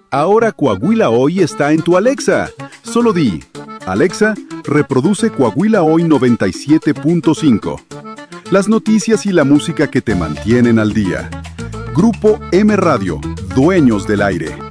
Ahora Coahuila Hoy está en tu Alexa. Solo di, Alexa, reproduce Coahuila Hoy 97.5. Las noticias y la música que te mantienen al día. Grupo M Radio, dueños del aire.